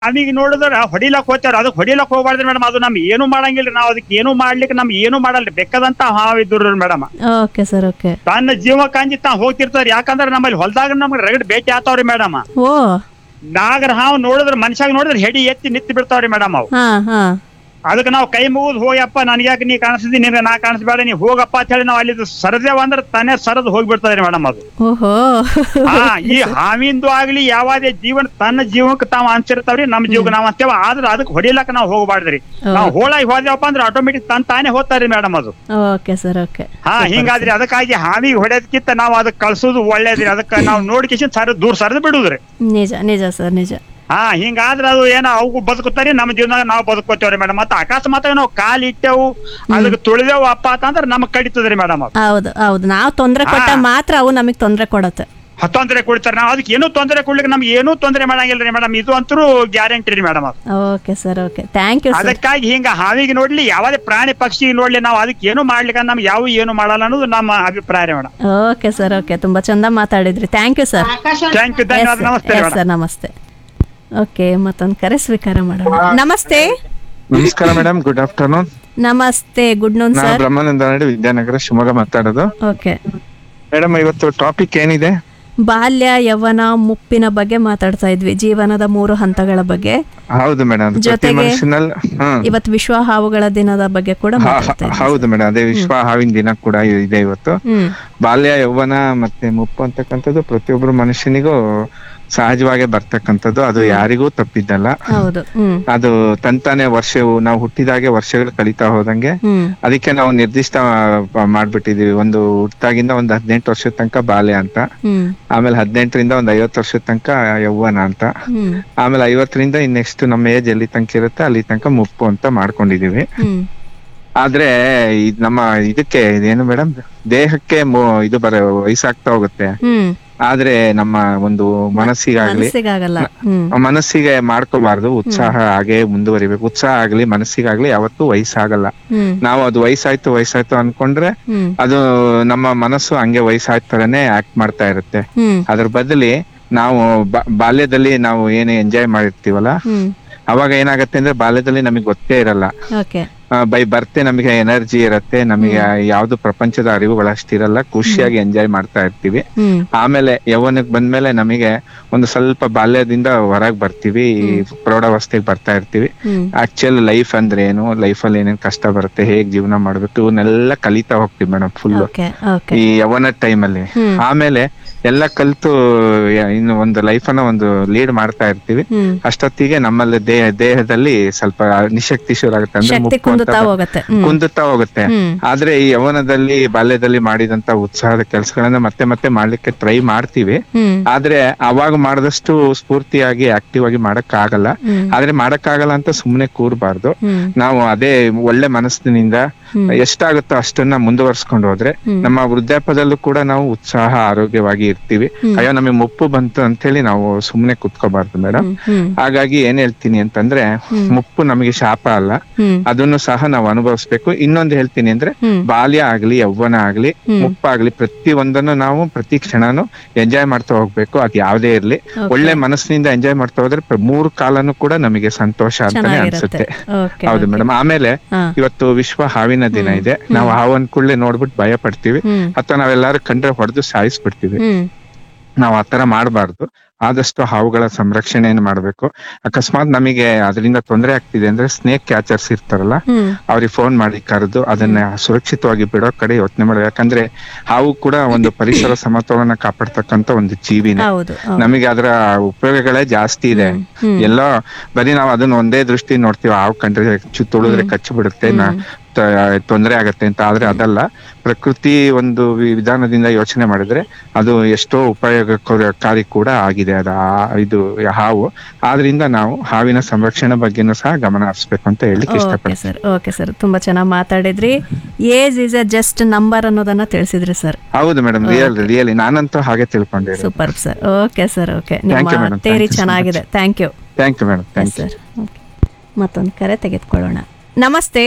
ನಮಗೆ ನೋಡಿದ್ರ ಹೊಡಿಲಕ್ ಹೋಗ್ತಾರ, ಅದಕ್ಕೆ ಹೊಡಿಲಕ್ ಹೋಗ್ಬಾರ್ದ್ರಿ ಮೇಡಮ್. ಅದು ನಮ್ ಏನು ಮಾಡಂಗಿಲ್ರಿ, ನಾವ್ ಅದಕ್ಕೆ ಏನು ಮಾಡ್ಲಿಕ್ಕೆ ನಮ್ ಏನು ಮಾಡಲ್ರಿ, ಬೆಕ್ಕದಂತ ಹಾವಿದ್ರು ಮೇಡಮ್. Okay sir, okay. ತನ್ನ ಜೀವಕ್ಕೆ ಅಂಜಿ ತಾ ಹೋಗ್ತಿರ್ತಾರ. ಯಾಕಂದ್ರೆ ನಮ್ಮಲ್ಲಿ ಹೊಲದಾಗ ನಮ್ಗೆ ರಗಡ್ ಭೇಟಿ ಆತಾವ್ರಿ ಮೇಡಮ್. ಓ, ನಾಗರ ಹಾವು ನೋಡಿದ್ರ ಮನುಷ್ಯಾಗ ನೋಡಿದ್ರ ಹೆಡಿ ಎತ್ತಿ ನಿಂತು ಬಿಡ್ತಾವ್ರಿ ಮೇಡಮ್ ಅವು. ಹಾ ಹಾ ಅದಕ್ಕೆ ನಾವು ಕೈ ಮುಗಿದ್ ಹೋಗಪ್ಪ, ನನ್ಗ್ಯಾಕೆ ನೀ ಕಾಣಿಸ್ತಿ, ನಿನ್ಗೆ ನಾ ಕಾಣಿಸ್ಬೇಡ, ನೀ ಹೋಗಪ್ಪ ಅಂತ ಹೇಳಿ ನಾವು ಅಲ್ಲಿ ಸರದೇವ ಅಂದ್ರೆ ತಾನೇ ಸರದ್ ಹೋಗ್ಬಿಡ್ತಾವ್ರಿ ಮೇಡಮ್ ಅದು. ಓಹೋ. ಈ ಹಾವಿಂದು ಆಗ್ಲಿ ಯಾವಾದೇ ಜೀವನ ತನ್ನ ಜೀವಕ್ಕೆ ತಾವ್ ಅನ್ಸಿರ್ತಾವ್ರಿ, ನಮ್ ಜೀವಕ್ಕೆ ನಾವ್ ಅಂತೇವ. ಆದ್ರೆ ಅದಕ್ಕೆ ಹೊಡಿಲಕ್ಕ ನಾವು ಹೋಗ್ಬಾರ್ದ್ರಿ. ನಾವು ಹೋಳಾಗಿ ಹೋದೇವಪ್ಪ ಅಂದ್ರೆ ಆಟೋಮೆಟಿಕ್ ತಾನೇ ಹೋಗ್ತಾರಿ ಮೇಡಮ್ ಅದು. Okay sir, okay. ಹಿಂಗಾದ್ರಿ. ಅದಕ್ಕಾಗಿ ಹಾವಿಗೆ ಹೊಡೆದಕ್ಕಿಂತ ನಾವು ಅದಕ್ಕೆ ಕಳ್ಸೋದು ಒಳ್ಳೇದ್ರಿ. ಅದಕ್ಕೆ ನಾವು ನೋಡ್ಕಿಸಿ ದೂರ ಸರದ್ ಬಿಡುದ್ರಿ. ನಿಜ ನಿಜ ಸರ್, ನಿಜ. ಹಿಂಗಾದ್ರೆ ಅದು ಏನೋ ಅವು ಬದುಕುತ್ತಾರಿ, ನಮ್ಮ ಜೀವನದಾಗ ನಾವು ಬದುಕೋತೇವ್ರಿ ಮೇಡಮ್. ಮತ್ತೆ ಅಕಸ್ಮಾತ್ ನಾವು ಕಾಲ್ ಇಟ್ಟೆವು, ಅದಕ್ಕೆ ತುಳಿದೇವು ಅಪ್ಪ ಅಂತಂದ್ರೆ ನಮಗ್ ಕಡಿತದ್ರಿ ಮೇಡಮ್. ಹೌದು ಹೌದು, ನಾವು ತೊಂದರೆ ಕೊಟ್ಟ ಮಾತ್ರ ಅವು ನಮಗ್ ತೊಂದರೆ ಕೊಡತ್ತೆ. ತೊಂದರೆ ಕೊಡ್ತಾರೆ. ನಾವು ಅದಕ್ಕೆ ಏನೂ ತೊಂದರೆ ಕೊಡ್ಲಿಕ್ಕೆ ನಮ್ಗೆ ಏನೂ ತೊಂದರೆ ಮಾಡಂಗಿಲ್ರಿ ಮೇಡಮ್. ಇದು ಅಂತೂ ಗ್ಯಾರಂಟಿ ರೀ madam. Okay sir, okay. Thank you. ಅದಕ್ಕಾಗಿ ಹಿಂಗ ಹಾವಿಗೆ ನೋಡ್ಲಿ, ಯಾವುದೇ ಪ್ರಾಣಿ ಪಕ್ಷಿಗೆ ನೋಡ್ಲಿ, ನಾವು ಅದಕ್ಕೆ ಏನು ಮಾಡ್ಲಿಕ್ಕೆ ನಮ್ಗೆ ಯಾವ ಏನು ಮಾಡಲ್ಲ ಅನ್ನೋದು ನಮ್ಮ ಅಭಿಪ್ರಾಯ ರೀ ಮೇಡಮ್. Okay sir, okay. ತುಂಬಾ ಚಂದ ಮಾತಾಡಿದ್ರಿ. Thank you sir. Thank you, ಧನ್ಯವಾದ. ನಮಸ್ತೆ ಸರ್, ನಮಸ್ತೆ. ಓಕೆ, ಮತ್ತೊಂದು ಕರೆ ಸ್ವೀಕಾರ ಮಾಡೋಣ. ನಮಸ್ತೆ. ನಮಸ್ಕಾರ ಮೇಡಮ್, ಗುಡ್ ಆಫ್ಟರ್ನೂನ್. ನಮಸ್ತೆ, ಗುಡ್ ನೂನ್ ಸರ್. ಬ್ರಹ್ಮಾನಂದ ನಾಯ್ಡು, ವಿದ್ಯಾನಗರ, ಶಿವಮೊಗ್ಗ ಮಾತಾಡೋದು. ಓಕೆ ಮೇಡಮ್, ಇವತ್ತು ಟಾಪಿಕ್ ಏನಿದೆ? ಬಾಲ್ಯ, ಯೌವನ, ಮುಪ್ಪಿನ ಬಗ್ಗೆ ಮಾತಾಡ್ತಾ ಇದ್ವಿ, ಜೀವನದ 3 ಹಂತಗಳ ಬಗ್ಗೆ. ಹೌದು ಮೇಡಮ್. ಜೊತೆಗೆ ಇವತ್ತು ವಿಶ್ವ ಹಾವುಗಳ ದಿನದ ಬಗ್ಗೆ ಕೂಡ ಮಾತಾಡ್ತಾ ಇದ್ವಿ. ಹೌದು ಮೇಡಮ್, ಅದೇ ವಿಶ್ವ ಹಾವಿನ ದಿನ ಕೂಡ ಇದೆ ಇವತ್ತು. ಬಾಲ್ಯ, ಯೌವನ ಮತ್ತೆ ಮುಪ್ಪು ಅಂತಕ್ಕಂಥದ್ದು ಪ್ರತಿಯೊಬ್ರು ಮನುಷ್ಯನಿಗೂ ಸಹಜವಾಗಿ ಬರ್ತಕ್ಕಂಥದ್ದು. ಅದು ಯಾರಿಗೂ ತಪ್ಪಿದ್ದಲ್ಲ. ಅದು ತಂತಾನೆ ವರ್ಷವು ನಾವು ಹುಟ್ಟಿದಾಗೆ ವರ್ಷಗಳು ಕಳೀತಾ ಹೋದಂಗೆ ಅದಕ್ಕೆ ನಾವು ನಿರ್ದಿಷ್ಟ ಮಾಡ್ಬಿಟ್ಟಿದೀವಿ. ಒಂದು ಹುಟ್ಟಾಗಿಂದ ಒಂದು 18 ವರ್ಷದ ತನಕ ಬಾಲ್ಯ ಅಂತ, ಆಮೇಲೆ 18ರಿಂದ ಒಂದು 50 ವರ್ಷದ ತನಕ ಯೌವನ ಅಂತ, ಆಮೇಲೆ 50ರಿಂದ ನೆಕ್ಸ್ಟ್ ನಮ್ಮ ಏಜ್ ಎಲ್ಲಿ ತನಕ ಇರುತ್ತೆ ಅಲ್ಲಿ ತನಕ ಮುಪ್ಪು ಅಂತ ಮಾಡ್ಕೊಂಡಿದೀವಿ. ಆದ್ರೆ ನಮ್ಮ ಇದಕ್ಕೆ ಏನು ಮೇಡಮ್, ದೇಹಕ್ಕೆ ಇದು ವಯಸ್ಸಾಗ್ತಾ ಹೋಗುತ್ತೆ. ಆದ್ರೆ ನಮ್ಮ ಒಂದು ಮನಸ್ಸಿಗೆ ಮಾಡ್ಕೋಬಾರ್ದು. ಉತ್ಸಾಹ ಹಾಗೆ ಮುಂದುವರಿಬೇಕು. ಉತ್ಸಾಹ ಆಗ್ಲಿ ಮನಸ್ಸಿಗಾಗ್ಲಿ ಯಾವತ್ತೂ ವಯಸ್ಸಾಗಲ್ಲ. ನಾವು ಅದು ವಯಸ್ಸಾಯ್ತು ಅನ್ಕೊಂಡ್ರೆ ಅದು ನಮ್ಮ ಮನಸ್ಸು ಹಂಗೆ ವಯಸ್ಸಾಯ್ತರನೇ ಆಕ್ಟ್ ಮಾಡ್ತಾ ಇರುತ್ತೆ. ಅದ್ರ ಬದಲಿ ನಾವು ಬಾಲ್ಯದಲ್ಲಿ ನಾವು ಏನು ಎಂಜಾಯ್ ಮಾಡಿರ್ತೀವಲ್ಲ, ಅವಾಗ ಏನಾಗತ್ತೆ ಅಂದ್ರೆ ಬಾಲ್ಯದಲ್ಲಿ ನಮಗೆ ಗೊತ್ತೇ ಇರಲ್ಲ. ಬೈ ಬರ್ತೆ ನಮಗೆ ಎನರ್ಜಿ ಇರತ್ತೆ, ನಮಗೆ ಯಾವ್ದು ಪ್ರಪಂಚದ ಅರಿವುಗಳಷ್ಟಿರಲ್ಲ, ಖುಷಿಯಾಗಿ ಎಂಜಾಯ್ ಮಾಡ್ತಾ ಇರ್ತೀವಿ. ಆಮೇಲೆ ಯೌವನಕ್ಕೆ ಬಂದ್ಮೇಲೆ ನಮಗೆ ಒಂದು ಸ್ವಲ್ಪ ಬಾಲ್ಯದಿಂದ ಹೊರಗ್ ಬರ್ತೀವಿ, ಪ್ರೌಢಾವಸ್ಥೆಗೆ ಬರ್ತಾ ಇರ್ತೀವಿ. ಆಕ್ಚುಲ್ ಲೈಫ್ ಅಂದ್ರೆ ಏನು, ಲೈಫಲ್ಲಿ ಏನೇನ್ ಕಷ್ಟ ಬರುತ್ತೆ, ಹೇಗ್ ಜೀವನ ಮಾಡ್ಬೇಕು, ಇವನ್ನೆಲ್ಲ ಕಲಿತಾ ಹೋಗ್ತೀವಿ ಮೇಡಮ್ ಫುಲ್ ಈ ಯೌವನ ಟೈಮಲ್ಲಿ. ಆಮೇಲೆ ಎಲ್ಲ ಕಲ್ತು ಇನ್ನು ಒಂದು ಲೈಫನ್ನ ಒಂದು ಲೀಡ್ ಮಾಡ್ತಾ ಇರ್ತೀವಿ. ಅಷ್ಟೊತ್ತಿಗೆ ನಮ್ಮಲ್ಲಿ ದೇಹದಲ್ಲಿ ಸ್ವಲ್ಪ ನಿಶಕ್ತಿ ಶುರು ಆಗುತ್ತೆ, ಅಂದ್ರೆ ಕುಂದುತ್ತಾ ಹೋಗುತ್ತೆ. ಆದ್ರೆ ಈ ಯೌವನದಲ್ಲಿ ಬಾಲ್ಯದಲ್ಲಿ ಮಾಡಿದಂತ ಉತ್ಸಾಹದ ಕೆಲಸಗಳನ್ನ ಮತ್ತೆ ಮತ್ತೆ ಮಾಡ್ಲಿಕ್ಕೆ ಟ್ರೈ ಮಾಡ್ತೀವಿ. ಆದ್ರೆ ಅವಾಗ ಮಾಡಿದಷ್ಟು ಸ್ಫೂರ್ತಿಯಾಗಿ ಆಕ್ಟಿವ್ ಆಗಿ ಮಾಡಕ್ ಆಗಲ್ಲ. ಆದ್ರೆ ಮಾಡಕ್ಕಾಗಲ್ಲ ಅಂತ ಸುಮ್ನೆ ಕೂರ್ಬಾರ್ದು. ನಾವು ಅದೇ ಒಳ್ಳೆ ಮನಸ್ಸಿನಿಂದ ಎಷ್ಟಾಗುತ್ತೋ ಅಷ್ಟನ್ನ ಮುಂದುವರ್ಸ್ಕೊಂಡು ಹೋದ್ರೆ ನಮ್ಮ ವೃದ್ಧಾಪ್ಯದಲ್ಲೂ ಕೂಡ ನಾವು ಉತ್ಸಾಹ ಆರೋಗ್ಯವಾಗಿ ಇರ್ತೀವಿ. ಅಯ್ಯೋ ನಮಗೆ ಮುಪ್ಪು ಬಂತು ಅಂತ ಹೇಳಿ ನಾವು ಸುಮ್ನೆ ಕುತ್ಕೋಬಾರ್ದು ಮೇಡಮ್. ಹಾಗಾಗಿ ಏನ್ ಹೇಳ್ತೀನಿ ಅಂತಂದ್ರೆ, ಮುಪ್ಪು ನಮಗೆ ಶಾಪ ಅಲ್ಲ, ಅದನ್ನು ಸಹ ನಾವು ಅನುಭವಿಸ್ಬೇಕು. ಇನ್ನೊಂದು ಹೇಳ್ತೀನಿ ಅಂದ್ರೆ, ಬಾಲ್ಯ ಆಗ್ಲಿ ಯೌವನ ಆಗ್ಲಿ ಮುಪ್ಪಾಗ್ಲಿ ಪ್ರತಿ ಒಂದನ್ನು ನಾವು ಪ್ರತಿ ಕ್ಷಣನು ಎಂಜಾಯ್ ಮಾಡ್ತಾ ಹೋಗ್ಬೇಕು. ಅದ್ ಯಾವ್ದೇ ಇರ್ಲಿ ಒಳ್ಳೆ ಮನಸ್ಸಿನಿಂದ ಎಂಜಾಯ್ ಮಾಡ್ತಾ ಹೋದ್ರೆ 3 ಕಾಲನು ಕೂಡ ನಮಗೆ ಸಂತೋಷ ಅಂತಾನೆ ಅನ್ಸುತ್ತೆ. ಹೌದು ಮೇಡಮ್. ಆಮೇಲೆ ಇವತ್ತು ವಿಶ್ವ ಹಾವಿನ ದಿನ ಇದೆ. ನಾವು ಹಾವು ಅನ್ಕೂಡ್ಲೆ ನೋಡ್ಬಿಟ್ಟು ಭಯ ಪಡ್ತೀವಿ, ಅಥವಾ ನಾವೆಲ್ಲಾರು ಕಂಡ್ರೆ ಹೊಡೆದು ಸಾಯಿಸ್ಬಿಡ್ತೀವಿ. ನಾವ್ ಆತರ ಮಾಡ್ಬಾರ್ದು. ಆದಷ್ಟು ಹಾವುಗಳ ಸಂರಕ್ಷಣೆಯನ್ನು ಮಾಡ್ಬೇಕು. ಅಕಸ್ಮಾತ್ ನಮಗೆ ಅದರಿಂದ ತೊಂದರೆ ಆಗ್ತಿದೆ ಅಂದ್ರೆ ಸ್ನೇಕ್ ಕ್ಯಾಚರ್ಸ್ ಇರ್ತಾರಲ್ಲ, ಅವ್ರಿಗೆ ಫೋನ್ ಮಾಡಿ ಕರೆದು ಅದನ್ನ ಸುರಕ್ಷಿತವಾಗಿ ಬಿಡೋ ಕಡೆ ಯೋಚನೆ ಮಾಡ್ಬೇಕು. ಯಾಕಂದ್ರೆ ಹಾವು ಕೂಡ ಒಂದು ಪರಿಸರ ಸಮತೋಲನ ಕಾಪಾಡ್ತಕ್ಕಂತ ಒಂದು ಜೀವಿನೇ. ನಮಗೆ ಅದರ ಉಪಯೋಗಗಳೇ ಜಾಸ್ತಿ ಇದೆ. ಎಲ್ಲೋ ಬರೀ ನಾವು ಅದನ್ನ ಒಂದೇ ದೃಷ್ಟಿ ನೋಡ್ತೀವಿ, ಹಾವು ಕಂಡ್ರೆ ತುಳಿದ್ರೆ ಕಚ್ಚಿ ಬಿಡುತ್ತೆ, ತೊಂದರೆ ಆಗತ್ತೆ ಅಂತ. ಆದ್ರೆ ಅದಲ್ಲ, ಪ್ರಕೃತಿ ಒಂದು ವಿಧಾನದಿಂದ ಯೋಚನೆ ಮಾಡಿದ್ರೆ ಅದು ಎಷ್ಟೋ ಉಪಯೋಗಕಾರಿ ಕೂಡ ಆಗಿದೆ ಇದು ಹಾವು. ಆದ್ರಿಂದ ನಾವು ಹಾವಿನ ಸಂರಕ್ಷಣೆ ಬಗ್ಗೆನೂ ಸಹ ಗಮನ ಹರಿಸಬೇಕು ಅಂತ ಹೇಳಿಕ್ಕೆ ಇಷ್ಟಪಡ್ತೀನಿ. ಓಕೆ ಸರ್, ತುಂಬಾ ಚೆನ್ನಾಗಿ ಮಾತಾಡಿದ್ರಿ. Age is A just number ಅನ್ನೋದನ್ನ ತಿಳಿಸಿದ್ರಿ ಸರ್. ಹೌದು ಮೇಡಮ್, ರಿಯಲಿ ನಾನಂತೂ ಹಾಗೆ ತಿಳ್ಕೊಂಡೆ. Super sir. Okay sir, okay. ನಿಮ್ಮ ಥಿಯರಿ ಚೆನ್ನಾಗಿದೆ. Thank you madam. Thank you. ಮತ್ತೊಂದು ಕರೆ ತೆಗೆದುಕೊಳ್ಳೋಣ. ನಮಸ್ತೆ.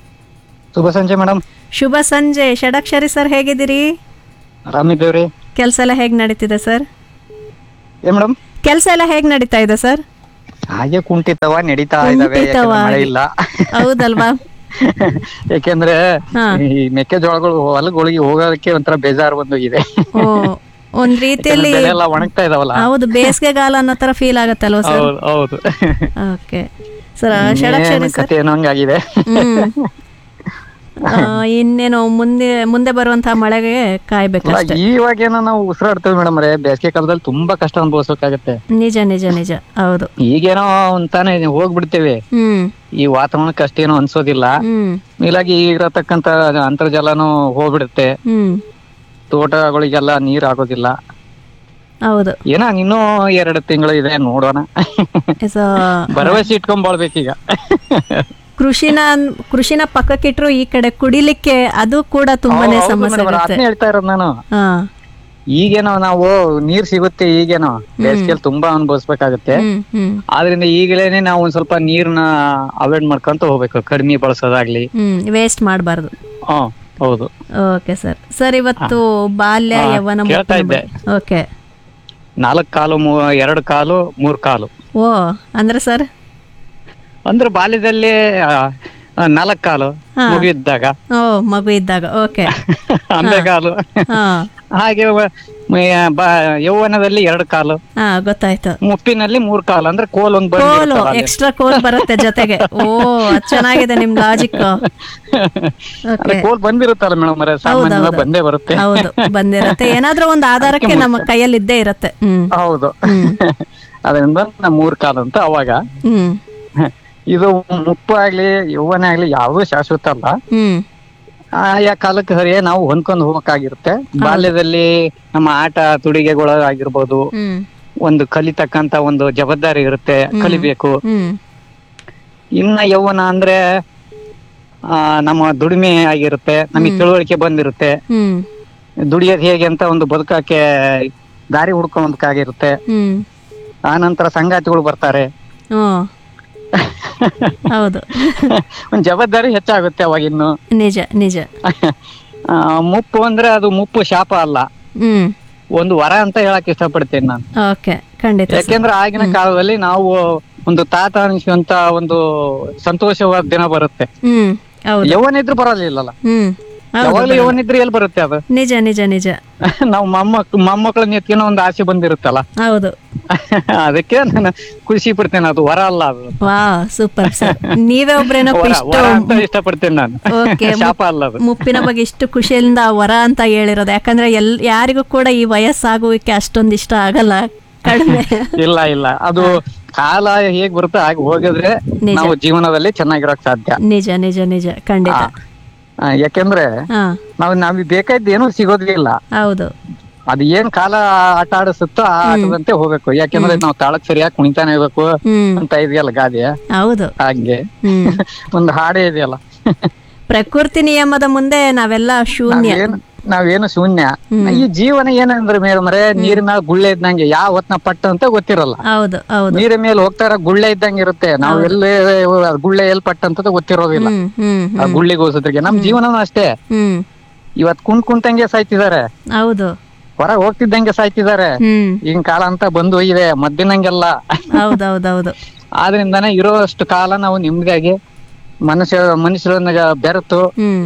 ಶುಭ ಸಂಜೆ ಮೇಡಮ್. ಶುಭ ಸಂಜೆ. ಷಡಕ್ಷರಿ ಸರ್, ಹೇಗಿದ್ದೀರಿ? ಆರಾಮಿದ್ದೇವ್ರಿ. ಕೆಲಸ ಎಲ್ಲ ಹೇಗ್ ನಡೀತಿದೆ ಸರ್? ಮೇಡಮ್, ಕೆಲಸ ಎಲ್ಲ ಹೇಗ್ ನಡೀತಾ ಇದೆ ಸರ್? ಹಾಗೆ ಕುಂಠಿತವ ನಡೀತಾ ಇದಾವೆ, ಯಾಕಂದ್ರೆ ಮಳೆ ಇಲ್ಲ. ಹೌದಲ್ವಾ? ಯಾಕೆಂದ್ರೆ ಹಾ. ಈ ಮೆಕ್ಕೆಜೋಳಗಳು ಹೊಲಗಳಿಗೆ ಹೋಗೋದಕ್ಕೆ ಒಂಥರ ಬೇಜಾರು ಬಂದೋಗಿದೆ. ಓ, ಒಂದ್ ರೀತಿಯಲ್ಲಿ ಬೆಳೆ ಎಲ್ಲ ಒಣಗ್ತಾ ಇದಾವಲ್ಲ. ಹೌದು, ಬೇಸಿಗೆಗಾಲ ಅನ್ನೋ ತರ ಫೀಲ್ ಆಗತ್ತಲ್ವಾ ಸರ್? ಹೌದು ಹೌದು. Okay sir, Shadakshari sir. ಕತೆ ಏನೋ ಹಂಗಾಗಿದೆ. ಇನ್ನೇನು ಮುಂದೆ ಬರುವಂತಹ ಮಳೆಗೆ ಕಾಯ್ಬೇಕಷ್ಟೇ. ಇವಾಗೇನೋ ನಾವು ಉಸಿರಾಡ್ತೇವೆ ಮೇಡಮ್ ರೇ, ಬೇಸಿಗೆ ಕಾಲದಲ್ಲಿ ತುಂಬಾ ಕಷ್ಟ ಅನುಭವಿಸ್ಬೇಕಾಗತ್ತೆ. ನಿಜ ನಿಜ ನಿಜ, ಹೌದು. ಈಗೇನೋ ಅಂತಾನೆ ಹೋಗ್ಬಿಡ್ತೇವೆ, ಈ ವಾತಾವರಣಕ್ಕೆ ಅಷ್ಟೇನೋ ಅನ್ಸೋದಿಲ್ಲ. ಹೀಗಾಗಿ ಇರತಕ್ಕಂತ ಅಂತರ್ಜಲನೂ ಹೋಗ್ಬಿಡುತ್ತೆ, ತೋಟಗಳಿಗೆಲ್ಲ ನೀರ್ ಆಗೋದಿಲ್ಲ. ಹೌದು. ಏನೋ ಇನ್ನೂ 2 ತಿಂಗಳು ಇದೆ, ನೋಡೋಣ. ಭರವಸೆ ಇಟ್ಕೊಂಡ್ಬಾಳ್ಬೇಕೀಗ. ಕೃಷಿನ ಪಕ್ಕಕ್ಕಿಟ್ರು ಈ ಕಡೆ ಕುಡಿಲಿಕ್ಕೆ ಅದು ಕೂಡ ತುಂಬಾನೇ ಸಮಸ್ಯೆ ಆಗುತ್ತೆ. ಅದನ್ನೇ ಹೇಳ್ತಾ ಇರೋದು ನಾನು. ಈಗೇನೋ ನಾವು ನೀರ್ ಸಿಗುತ್ತೆ, ಈಗೇನೋ ಬೇಸಿಗೆಯಲ್ಲಿ ತುಂಬಾ ಅನುಭವಿಸ್ಬೇಕಾಗತ್ತೆ. ಆದ್ರಿಂದ ಈಗಲೇನೆ ನಾವು ಒಂದ್ ಸ್ವಲ್ಪ ನೀರ್ನ ಅವಾಯ್ಡ್ ಮಾಡ್ಕೊಂತ ಹೋಗ್ಬೇಕು, ಕಡಿಮೆ ಬಳಸೋದಾಗ್ಲಿ, ವೇಸ್ಟ್ ಮಾಡಬಾರ್ದು. ಹೌದು. Okay sir. ಸರ್, ಇವತ್ತು ಬಾಲ್ಯ ಯೌವನ ಕೇಳ್ತಾ ಇದ್ದೆ. ಓಕೆ. 4 ಕಾಲು 2 ಕಾಲು 3 ಕಾಲು. ಓ, ಅಂದ್ರೆ ಸರ್ ಅಂದ್ರೆ ಬಾಲ್ಯದಲ್ಲಿ 4 ಕಾಲು ಮಗು ಇದ್ದಾಗ. ಓ, ಮಗು ಇದ್ದಾಗ. ಓಕೆ. ಅಂಬೆಗಾಲು. ಹಾಗೆ ಯೌವನದಲ್ಲಿ 2 ಕಾಲು. ಗೊತ್ತಾಯ್ತು. ಮುಪ್ಪಿನಲ್ಲಿ 3 ಕಾಲು, ಅಂದ್ರೆ ಕೋಲ್ ಒಂದು ಎಕ್ಸ್ಟ್ರಾ ಕೋಲ್ ಬರುತ್ತೆ ಜೊತೆಗೆ. ಓ, ಚೆನ್ನಾಗಿದೆ ನಿಮ್ ಲಾಜಿಕ್. ಕೋಲ್ ಬಂದಿರುತ್ತಲ್ಲ ಮೇಡಮ್, ಸಾಮಾನ್ಯವಾಗಿ ಬಂದೇ ಬರುತ್ತೆ. ಹೌದು, ಬಂದಿರುತ್ತೆ. ಏನಾದ್ರೂ ಒಂದು ಆಧಾರಕ್ಕೆ ನಮ್ಮ ಕೈಯಲ್ಲಿ ಇದ್ದೇ ಇರುತ್ತೆ. ಹೌದು. ಅದರಿಂದ 3 ಕಾಲು ಅಂತ. ಅವಾಗ ಇದು ಮುಪ್ಪು ಆಗ್ಲಿ ಯೌವನ ಆಗ್ಲಿ ಯಾವ್ದು ಶಾಶ್ವತ ಅಲ್ಲ. ಆಯಾ ಕಾಲಕ್ಕೆ ಸರಿಯೇ ನಾವು ಹೊಂದ್ಕೊಂಡು ಹೋಗಬೇಕಾಗಿರುತ್ತೆ. ಬಾಲ್ಯದಲ್ಲಿ ನಮ್ಮ ಆಟ ತುಡಿಗೆಗಳು ಆಗಿರ್ಬೋದು, ಒಂದು ಕಲಿತಕ್ಕಂತ ಒಂದು ಜವಾಬ್ದಾರಿ ಇರುತ್ತೆ, ಕಲಿಬೇಕು. ಇನ್ನ ಯೌವನ ಅಂದ್ರೆ ನಮ್ಮ ದುಡಿಮೆ ಆಗಿರುತ್ತೆ, ನಮಗೆ ತಿಳುವಳಿಕೆ ಬಂದಿರುತ್ತೆ, ದುಡಿಯೋದು ಹೇಗೆ ಅಂತ ಒಂದು ಬದುಕಕ್ಕೆ ದಾರಿ ಹುಡ್ಕೊಂಡ್ಬೇಕಾಗಿರುತ್ತೆ. ಆ ನಂತರ ಸಂಗಾತಿಗಳು ಬರ್ತಾರೆ, ಹೌದು, ಒಂದ್ ಜವಾಬ್ದಾರಿ ಹೆಚ್ಚಾಗುತ್ತೆ ಅವಾಗ. ಇನ್ನು ನಿಜ ನಿಜ. ಮುಪ್ಪು ಅಂದ್ರೆ ಅದು ಮುಪ್ಪು ಶಾಪ ಅಲ್ಲ, ಒಂದು ವರ ಅಂತ ಹೇಳಕ್ ಇಷ್ಟಪಡ್ತೇನೆ ನಾನು. ಯಾಕೆಂದ್ರೆ ಆಗಿನ ಕಾಲದಲ್ಲಿ ನಾವು ಒಂದು ತಾತ ಅನಿಸುವಂತ ಒಂದು ಸಂತೋಷವಾದ ದಿನ ಬರುತ್ತೆ. ಯೌವನ ಇದ್ರು ಬರಲಿಲ್ಲಲ್ಲ, ಯಾವಾಗ್ಲೂ ಯೌವನಿದ್ರೆ ಎಲ್ಲಿ ಬರುತ್ತೆ ಅದು? ನಿಜ ನಿಜ ನಿಜ. ನಾವು ಮೊಮ್ಮಕ್ಕಳನ್ನ ಎತ್ಕೊಂಡ ಒಂದು ಆಸೆ ಬಂದಿರುತ್ತಲ್ಲ. ಹೌದು. ಅದಕ್ಕೆ ನಾನು ಖುಷಿ ಪಡ್ತೇನೆ, ಅದು ವರ ಅಲ್ಲ ಅದು. ವಾ, ಸೂಪರ್ ಸರ್. ನೀವೇ ಒಬ್ರೇನೋ ಅಂತ ಇಷ್ಟಪಡ್ತೇನೆ ನಾನು, ಶಾಪ ಅಲ್ಲ ಅದು. ಮುಪ್ಪಿನ ಬಗ್ಗೆ ಇಷ್ಟು ಖುಷಿಯಿಂದ ವರ ಅಂತ ಹೇಳಿರೋದು, ಯಾಕಂದ್ರೆ ಯಾರಿಗೂ ಕೂಡ ಈ ವಯಸ್ಸಾಗುವಿಕೆ ಅಷ್ಟೊಂದು ಇಷ್ಟ ಆಗಲ್ಲ, ಕಡಿಮೆ. ಇಲ್ಲ ಇಲ್ಲ, ಅದು ಕಾಲ ಹೇಗ್ ಬರುತ್ತೆ ಹಾಗೆ ಹೋಗಿದ್ರೆ ನಾವು ಜೀವನದಲ್ಲಿ ಚೆನ್ನಾಗಿರೋಕ್ ಸಾಧ್ಯ. ನಿಜ ನಿಜ ನಿಜ, ಖಂಡಿತ. ಯಾಕೆಂದ್ರೆ ನಾವ್ ಬೇಕಾಯ್ತು ಏನೂ ಸಿಗೋದಿಲ್ಲ. ಹೌದು. ಅದ್ ಏನ್ ಕಾಲ ಆಟ ಆಡಿಸುತ್ತೋ ಆ ಆಟದಂತೆ ಹೋಗ್ಬೇಕು. ಯಾಕೆಂದ್ರೆ ನಾವು ತಾಳಕ್ ಸರಿಯಾಗಿ ಕುಣಿತಾನೆ ಇರ್ಬೇಕು ಅಂತ ಇದೆಯಲ್ಲ ಗಾದೆ. ಹೌದು. ಹಾಗೆ ಒಂದು ಹಾಡೇ ಇದೆಯಲ್ಲ, ಪ್ರಕೃತಿ ನಿಯಮದ ಮುಂದೆ ನಾವೆಲ್ಲ ಶೂನ್ಯ, ನಾವೇನು ಶೂನ್ಯ. ಈ ಜೀವನ ಏನಂದ್ರೆ ಮೇಡಮ್ರೆ, ನೀರಿನ ಗುಳ್ಳೆ ಇದ್ದಂಗೆ, ಯಾವ ಹೊತ್ನ ಪಟ್ಟು ಅಂತ ಗೊತ್ತಿರಲ್ಲ. ಹೌದು ಹೌದು. ನೀರಿನ ಮೇಲೆ ಹೋಗ್ತಾರ ಗುಳ್ಳೆ ಇದ್ದಂಗೆ ಇರುತ್ತೆ, ನಾವು ಎಲ್ಲಿ ಗುಳ್ಳೆ ಎಲ್ಲಿ ಪಟ್ಟ ಅಂತ ಗೊತ್ತಿರೋದಿಲ್ಲ. ಆ ಗುಳ್ಳಿಗೋಸದ್ರಿಗೆ ನಮ್ ಜೀವನನೂ ಅಷ್ಟೇ. ಇವತ್ ಕುಂತಂಗೆ ಸಾಯ್ತಿದಾರೆ, ಹೌದು, ಹೊರಗೆ ಹೋಗ್ತಿದ್ದಂಗೆ ಸಾಯ್ತಿದಾರೆ. ಈಗಿನ ಕಾಲ ಅಂತ ಬಂದು ಇದೆ, ಮದ್ದಿನಂಗೆಲ್ಲ. ಹೌದೌದೌದು. ಆದ್ರಿಂದಾನೆ ಇರೋಷ್ಟು ಕಾಲ ನಾವು ನಿಮ್ಗಾಗಿ ಮನುಷ್ಯರನ್ನ ಬೆರೆತು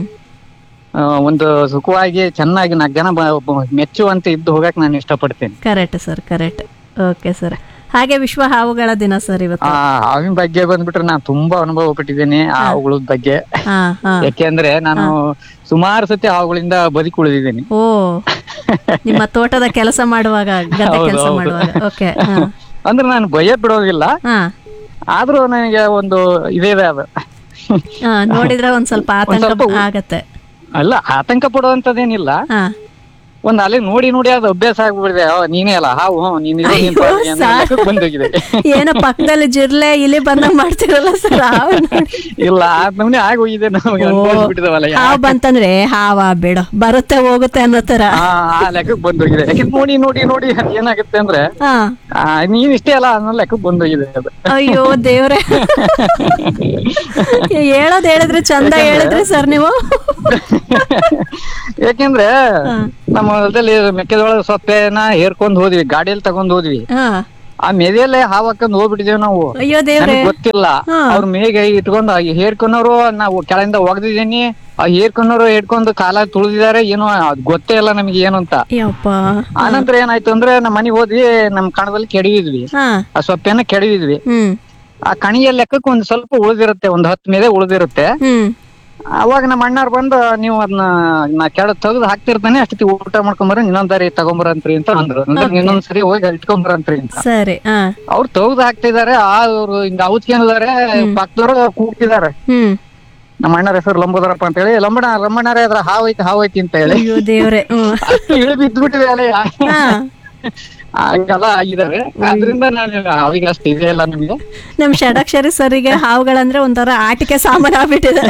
ಒಂದು ಸುಖವಾಗಿ ಚೆನ್ನಾಗಿ 4 ಜನ ಮೆಚ್ಚುವಂತ ಇದ್ದು ಹೋಗಕ್ ನಾನು ಇಷ್ಟಪಡ್ತೇನೆ. Correct sir, correct. Okay sir. ಹಾಗೆ ವಿಶ್ವ ಹಾವುಗಳ ದಿನ ಸರ್ ಇವತ್ತು. ಹಾವಿನ ಬಗ್ಗೆ ಬಂದ್ಬಿಟ್ರೆ ನಾನು ತುಂಬಾ ಅನುಭವ ಪಟ್ಟಿದ್ದೇನೆ ಹಾವುಗಳ ಬಗ್ಗೆ. ಯಾಕೆಂದ್ರೆ ನಾನು ಸುಮಾರು ಸತಿ ಹಾವುಗಳಿಂದ ಬದುಕುಳಿದಿದ್ದೀನಿ. ಓ, ನಿಮ್ಮ ತೋಟದ ಕೆಲಸ ಮಾಡುವಾಗ, ಗದ್ದೆ ಕೆಲಸ ಮಾಡುವಾಗ. ಓಕೆ. ಅಂದ್ರೆ ನಾನು ಭಯ ಬಿಡೋದಿಲ್ಲ, ಆದ್ರೂ ನನಗೆ ಒಂದು ಇದೇ ಅದು ನೋಡಿದ್ರೆ ಒಂದ್ ಸ್ವಲ್ಪ ಆತಂಕ ಆಗತ್ತೆ. ಅಲ್ಲ, ಆತಂಕ ಪಡುವಂತದೇನಿಲ್ಲ, ಒಂದ್ ಅಲ್ಲಿ ನೋಡಿ ನೋಡಿ ಅದು ಅಭ್ಯಾಸ ಆಗ್ಬಿಡಿದೆ. ನೀನೇ ಅಲ್ಲ ಹಾವು, ಬಂದೋಗಿದೆ. ಏನೋ ಪಕ್ಕದಲ್ಲಿ ಜಿರ್ಲೆ ಇಲ್ಲಿ ಬಂದಂಗ್ ಮಾಡ್ತಿರಲ್ಲ ಸರ್. ಇಲ್ಲ, ನಮ್ನೆ ಆಗೋಗಿದೆ, ಹಾವು ಬಂತಂದ್ರೆ ಹಾವ ಬೇಡ, ಬರುತ್ತೆ ಹೋಗುತ್ತೆ ಅನ್ನೋ ತರ ಆ ಲೆಕ್ಕಕ್ಕೆ ಬಂದೋಗಿದೆ. ಯಾಕಂದ್ರೆ ನೋಡಿ ನೋಡಿ ನೋಡಿ ಏನಾಗುತ್ತೆ ಅಂದ್ರೆ ನೀನ್ ಇಷ್ಟೇ ಅಲ್ಲ ಅನ್ನೋ ಲೆಕ್ಕಕ್ಕೆ ಬಂದೋಗಿದೆ ಅದು. ಅಯ್ಯೋ ದೇವ್ರೆ, ಹೇಳೋದ್ ಹೇಳಿದ್ರೆ ಚಂದ ಹೇಳಿದ್ರಿ ಸರ್ ನೀವು. ಯಾಕೆಂದ್ರೆ ನಮ್ಮ ಹೊಲದಲ್ಲಿ ಮೆಕ್ಕೆಜೋಳ ಸೊಪ್ಪೆನ ಹೇರ್ಕೊಂಡ್ ಹೋದ್ವಿ, ಗಾಡಿಯಲ್ಲಿ ತಗೊಂಡ್ ಹೋದ್ವಿ. ಆ ಮೆದೆಯಲ್ಲೇ ಹಾವು ಹಾಕೊಂಡ್ ಹೋಗ್ಬಿಟ್ಟಿದೇವ್ ನಾವು. ಅಯ್ಯೋ ದೇವ್ರೆ. ನಮ್ಗ್ ಗೊತ್ತಿಲ್ಲ. ಅವ್ರ ಮೇಗೆ ಇಟ್ಕೊಂಡು ಹೇರ್ಕೊಂಡವ್ರು ನಾವು ಕೆಳಗಿಂದ ಒಗದಿದ್ದೀನಿ, ಆ ಹೇರ್ಕೊಂಡವ್ರು ಹಿಡ್ಕೊಂಡು ಕಾಲ ತುಳಿದಿದ್ದಾರೆ, ಏನೋ ಅದ್ ಗೊತ್ತೇ ಇಲ್ಲ ನಮ್ಗೆ ಏನು ಅಂತ. ಆನಂತರ ಏನಾಯ್ತು ಅಂದ್ರೆ ನಮ್ ಮನೆಗ್ ಹೋದ್ವಿ, ನಮ್ ಕಣದಲ್ಲಿ ಕೆಡವಿದ್ವಿ, ಆ ಸೊಪ್ಪೆನ ಕೆಡವಿದ್ವಿ. ಆ ಕಣಿಯ ಲೆಕ್ಕಕ್ಕೆ ಒಂದ್ ಸ್ವಲ್ಪ ಉಳಿದಿರುತ್ತೆ, ಒಂದ್ 10 ಮೆದೆ ಉಳಿದಿರುತ್ತೆ. ಅವಾಗ ನಮ್ಮ ಅಣ್ಣಾರ್ ಬಂದು ನೀವು ಅದನ್ನ ಕೆಳ ತೆಗ್ದು ಹಾಕ್ತಿರ್ತಾನೆ, ಅಷ್ಟೊತ್ತಿ ಊಟ ಮಾಡ್ಕೊಂಬರ, ಇನ್ನೊಂದ್ ತಗೊಂಬರಂತ್ರಿ ಅಂತ ಅಂದ್ರು. ಇನ್ನೊಂದ್ಸರಿ ಹೋಗಿ ಇಟ್ಕೊಂಬರಂತ್ರಿ ಅಂತ. ಸರಿ. ಅವ್ರು ತೆಗ್ದು ಹಾಕ್ತಿದಾರೆ, ಅವ್ರು ಹಿಂಗ ಔಚ್ಕೊಂಡಿದಾರೆ, ಪಕ್ಕದವ್ರು ಕೂಗ್ತಿದಾರೆ. ನಮ್ಮ ಅಣ್ಣರ ಹೆಸರು ಲಂಬೋದರಪ್ಪ ಅಂತ ಹೇಳಿ, ಲಂಬಣ್ಣರೇ ಅದ್ರ ಹಾವೈತಿ ಅಂತ ಹೇಳಿ ಅಷ್ಟು ಇಳಿ ಬಿದ್ದ್ಬಿಟ್ಟಿದೆ ಅಲ್ಲ, ಹಂಗೆಲ್ಲ ಆಗಿದ್ದಾರೆ. ಅದ್ರಿಂದ ನಾನು ಅವಾಗ ಅಷ್ಟು ಇದೆ ಇಲ್ಲ ನಮ್ಗೆ. ನಮ್ ಷಡಕ್ಷರಿ ಸರಿಗೆ ಹಾವುಗಳಂದ್ರೆ ಒಂಥರ ಆಟಿಕೆ ಸಾಮಾನು ಆಗ್ಬಿಟ್ಟಿದೆ.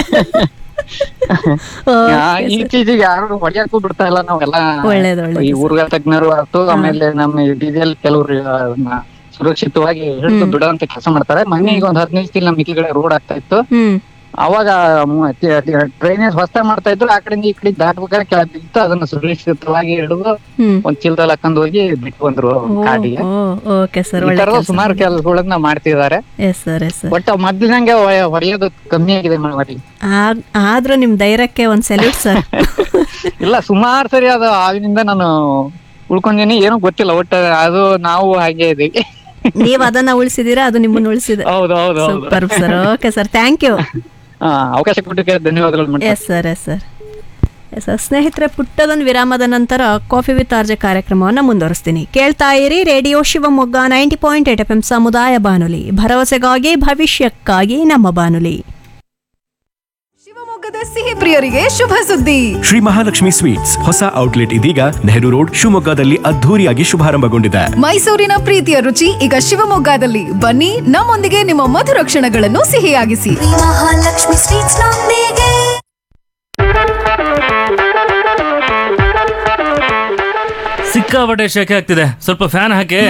ಇತ್ತೀಚೆಗೆ ಯಾರು ಹೊಡೆಯಕ್ಕೂ ಬಿಡ್ತಾ ಇಲ್ಲ ನಾವೆಲ್ಲ. ಈ ಊರ್ಗ ತಜ್ಞರು ಆಯ್ತು, ಆಮೇಲೆ ನಮ್ಮ ಡಿಜಿಟಲ್ ಕೆಲವ್ರು ಸುರಕ್ಷಿತವಾಗಿ ಹಿಡಿದು ಬಿಡುವಂತ ಕೆಲಸ ಮಾಡ್ತಾರೆ. ಮೊನ್ನೆ ಈಗ ಒಂದ್ 15 ದಿನ ನಮ್ಮ ಕಡೆ ರೋಡ್ ಆಗ್ತಾ ಇತ್ತು, ಅವಾಗ ಡ್ರೈನೇಜ್ ಹೊಸ ಮಾಡ್ತಾ ಇದ್ರು, ಆ ಕಡೆಯಿಂದ ಈ ಕಡೆ ದಾಟ್ಬೇಕಾದ್ರೆ ಕೆಳಗಿತ್ತು, ಅದನ್ನ ಸುರಕ್ಷಿತವಾಗಿ ಹಿಡಿದು ಒಂದ್ ಚೀಲದಲ್ಲಿ ಹಾಕೊಂಡ್ ಹೋಗಿ ಬಿಟ್ಟು ಬಂದ್ರು ಕಾಡಿಗೆ. ಈ ತರದ ಸುಮಾರು ಕೆಲಸಗಳನ್ನ ಮಾಡ್ತಿದ್ದಾರೆ. ಬಟ್ ಮೊದ್ಲಿನಂಗೆ ಹೊಡೆಯೋದು ಕಮ್ಮಿ ಆಗಿದೆ ಮಾಡಿ. ಆದ್ರೂ ನಿಮ್ ಧೈರ್ಯಕ್ಕೆ ಒಂದ್ ಸೆಲ್ಯೂಟ್ ಸರ್. ಇಲ್ಲ, ಸುಮಾರು ಸರಿ ಅದು ಆಗಿನಿಂದ ನಾನು ಉಳ್ಕೊಂಡೀನಿ, ಏನೋ ಗೊತ್ತಿಲ್ಲ, ಒಟ್ಟ ಅದು ನಾವು ಹಾಗೆ ಇದೀವಿ. ನೀವ್ ಅದನ್ನ ಉಳಿಸಿದೀರಾ, ಅದು ನಿಮ್ಮನ್ನ ಉಳಿಸಿದೆ. ಹೌದು super sir. Okay sir, thank you. ಅವಕಾಶ ಕೊಟ್ಟಿದ್ದಕ್ಕೆ ಧನ್ಯವಾದಗಳು. Yes sir. ಸ್ನೇಹಿತರೆ, ಪುಟ್ಟದೊಂದು ವಿರಾಮದ ನಂತರ ಕಾಫಿ ವಿತ್ ಆರ್ಜೆ ಕಾರ್ಯಕ್ರಮವನ್ನು ಮುಂದುವರಿಸ್ತೀನಿ. ಕೇಳ್ತಾ ಇರಿ ರೇಡಿಯೋ ಶಿವಮೊಗ್ಗ 90.8 FM ಸಮುದಾಯ ಬಾನುಲಿ, ಭರವಸೆಗಾಗಿ ಭವಿಷ್ಯಕ್ಕಾಗಿ ನಮ್ಮ ಬಾನುಲಿ. ಶಿವಮೊಗ್ಗದ ಸಿಹಿ ಪ್ರಿಯರಿಗೆ ಶುಭ ಸುದ್ದಿ. ಶ್ರೀ ಮಹಾಲಕ್ಷ್ಮಿ ಸ್ವೀಟ್ಸ್ ಹೊಸ ಔಟ್ಲೆಟ್ ಇದೀಗ ನೆಹರು ರೋಡ್ ಶಿವಮೊಗ್ಗದಲ್ಲಿ ಅದ್ಧೂರಿಯಾಗಿ ಶುಭಾರಂಭಗೊಂಡಿದೆ. ಮೈಸೂರಿನ ಪ್ರೀತಿಯ ರುಚಿ ಈಗ ಶಿವಮೊಗ್ಗದಲ್ಲಿ. ಬನ್ನಿ, ನಮ್ಮೊಂದಿಗೆ ನಿಮ್ಮ ಮಧುರ ಕ್ಷಣಗಳನ್ನು ಸಿಹಿಯಾಗಿಸಿ. ಮಹಾಲಕ್ಷ್ಮಿ ಸ್ವೀಟ್ಸ್ ನೊಂದಿಗೆ. ಸಿಕ್ಕಾಪಟ್ಟೆ ಶೆಕೆ ಆಗ್ತಿದೆ, ಸ್ವಲ್ಪ ಫ್ಯಾನ್ ಹಾಕಿ.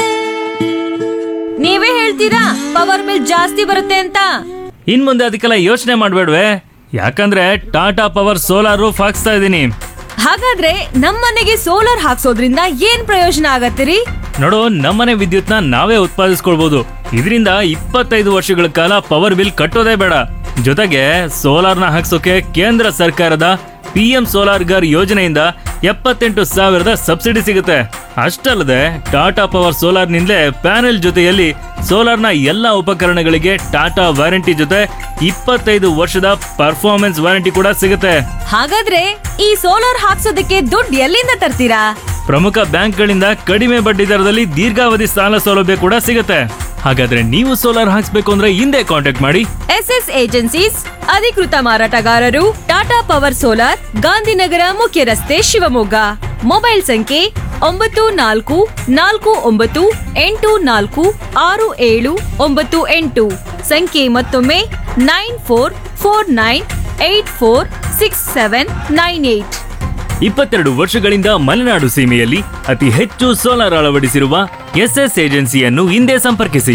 ನೀವೇ ಹೇಳ್ತೀರಾ ಪವರ್ ಬಿಲ್ ಜಾಸ್ತಿ ಬರುತ್ತೆ ಅಂತ. ಇನ್ ಮುಂದೆ ಅದಕ್ಕೆಲ್ಲ ಯೋಚನೆ ಮಾಡ್ಬೇಡ್ವೆ, ಯಾಕಂದ್ರೆ ಟಾಟಾ ಪವರ್ ಸೋಲಾರ್ ರೂಫ್ ಹಾಕ್ಸ್ತಾ ಇದೀನಿ. ಹಾಗಾದ್ರೆ ನಮ್ಮನೆಗೆ ಸೋಲಾರ್ ಹಾಕ್ಸೋದ್ರಿಂದ ಏನ್ ಪ್ರಯೋಜನ ಆಗತ್ತಿರಿ? ನೋಡು, ನಮ್ಮನೆ ವಿದ್ಯುತ್ನ ನಾವೇ ಉತ್ಪಾದಿಸ್ಕೊಳ್ಬಹುದು. ಇದರಿಂದ 25 ವರ್ಷಗಳ ಕಾಲ ಪವರ್ ಬಿಲ್ ಕಟ್ಟೋದೇ ಬೇಡ. ಜೊತೆಗೆ ಸೋಲಾರ್ನ ಹಾಕ್ಸೋಕೆ ಕೇಂದ್ರ ಸರ್ಕಾರದ PM ಸೋಲಾರ್ ಗರ್ ಯೋಜನೆಯಿಂದ 78,000 ಸಬ್ಸಿಡಿ ಸಿಗುತ್ತೆ. ಅಷ್ಟಲ್ಲದೆ ಟಾಟಾ ಪವರ್ ಸೋಲಾರ್ ನಿಂದಲೇ ಪ್ಯಾನೆಲ್ ಜೊತೆಯಲ್ಲಿ ಸೋಲಾರ್ನ ಎಲ್ಲಾ ಉಪಕರಣಗಳಿಗೆ ಟಾಟಾ ವಾರಂಟಿ ಜೊತೆ 25 ವರ್ಷದ ಪರ್ಫಾರ್ಮೆನ್ಸ್ ವಾರಂಟಿ ಕೂಡ ಸಿಗುತ್ತೆ. ಹಾಗಾದ್ರೆ ಈ ಸೋಲಾರ್ ಹಾಕ್ಸೋದಕ್ಕೆ ದುಡ್ಡು ಎಲ್ಲಿಂದ ತರ್ತೀರಾ? ಪ್ರಮುಖ ಬ್ಯಾಂಕ್ಗಳಿಂದ ಕಡಿಮೆ ಬಡ್ಡಿ ದರದಲ್ಲಿ ದೀರ್ಘಾವಧಿ ಸಾಲ ಸೌಲಭ್ಯ ಕೂಡ ಸಿಗುತ್ತೆ. ಹಾಗಾದ್ರೆ ನೀವು ಸೋಲಾರ್ ಹಾಕ್ಸ್ಬೇಕು ಅಂದ್ರೆ ಹಿಂದೆ ಕಾಂಟ್ಯಾಕ್ಟ್ ಮಾಡಿ. SS ಏಜೆನ್ಸೀಸ್ ಅಧಿಕೃತ ಮಾರಾಟಗಾರರು, ಟಾಟಾ ಪವರ್ ಸೋಲಾರ್, ಗಾಂಧಿನಗರ ಮುಖ್ಯ ರಸ್ತೆ, ಶಿವಮೊಗ್ಗ. ಮೊಬೈಲ್ ಸಂಖ್ಯೆ 9448466798. ಸಂಖ್ಯೆ ಮತ್ತೊಮ್ಮೆ 9449846798. 22 ವರ್ಷಗಳಿಂದ ಮಲೆನಾಡು ಸೀಮೆಯಲ್ಲಿ ಅತಿ ಹೆಚ್ಚು ಸೋಲಾರ್ ಅಳವಡಿಸಿರುವ SS ಏಜೆನ್ಸಿಯನ್ನು ಹಿಂದೆ ಸಂಪರ್ಕಿಸಿ.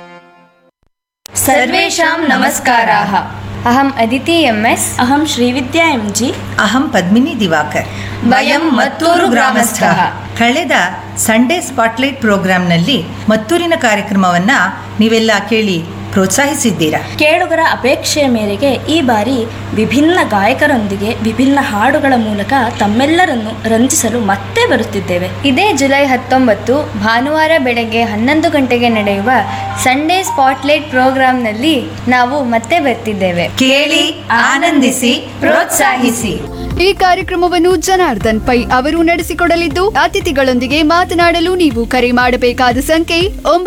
ಸರ್ವೇಷಾಂ ನಮಸ್ಕಾರಾಃ. ಅಹಂ ಅದಿತಿ MS. ಅಹಂ ಶ್ರೀವಿದ್ಯಾ MG. ಅಹಂ ಪದ್ಮಿನಿ ದಿವಾಕರ್. ವಯಂ ಮತ್ತೂರು ಗ್ರಾಮಸ್ಥಃ. ಕಳೆದ ಸಂಡೇ ಸ್ಪಾಟ್ಲೈಟ್ ಪ್ರೋಗ್ರಾಂನಲ್ಲಿ ಮತ್ತೂರಿನ ಕಾರ್ಯಕ್ರಮವನ್ನ ನೀವೆಲ್ಲ ಕೇಳಿ ಪ್ರೋತ್ಸಾಹಿಸಿದ್ದೀರಾ. ಕೇಳುಗರ ಅಪೇಕ್ಷೆಯ ಮೇರೆಗೆ ಈ ಬಾರಿ ವಿಭಿನ್ನ ಗಾಯಕರೊಂದಿಗೆ ವಿಭಿನ್ನ ಹಾಡುಗಳ ಮೂಲಕ ತಮ್ಮೆಲ್ಲರನ್ನು ರಂಜಿಸಲು ಮತ್ತೆ ಬರುತ್ತಿದ್ದೇವೆ. ಇದೇ ಜುಲೈ 19 ಭಾನುವಾರ ಬೆಳಗ್ಗೆ 11 ಗಂಟೆಗೆ ನಡೆಯುವ ಸಂಡೇ ಸ್ಪಾಟ್ಲೈಟ್ ಪ್ರೋಗ್ರಾಂನಲ್ಲಿ ನಾವು ಮತ್ತೆ ಬರ್ತಿದ್ದೇವೆ. ಕೇಳಿ, ಆನಂದಿಸಿ, ಪ್ರೋತ್ಸಾಹಿಸಿ. ಈ ಕಾರ್ಯಕ್ರಮವನ್ನು ಜನಾರ್ದನ್ ಪೈ ಅವರು ನಡೆಸಿಕೊಡಲಿದ್ದು, ಅತಿಥಿಗಳೊಂದಿಗೆ ಮಾತನಾಡಲು ನೀವು ಕರೆ ಮಾಡಬೇಕಾದ ಸಂಖ್ಯೆ